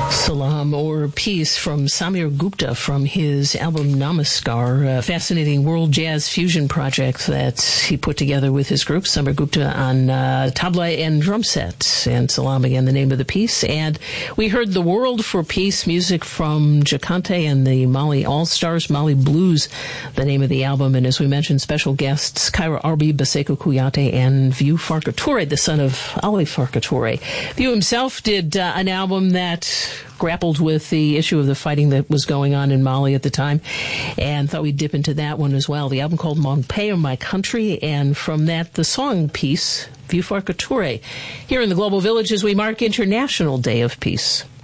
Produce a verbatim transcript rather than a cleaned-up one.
Salam or Peace from Samir Gupta from his album Namaskar, a fascinating world jazz fusion project that he put together with his group, Samir Gupta on uh, tabla and drum set. And Salam, again, the name of the piece. And we heard The World for Peace, music from Jacante and the Mali All-Stars, Mali Blues, the name of the album. And as we mentioned, special guests, Kyra Arbi, Baseko Kuyate, and View Farka Touré, the son of Ali Farka Touré. View himself did uh, an album that grappled with the issue of the fighting that was going on in Mali at the time, and thought we'd dip into that one as well. The album called Mon Pays, My Country, and from that, the song piece, View Farka Touré, here in the Global Village as we mark International Day of Peace.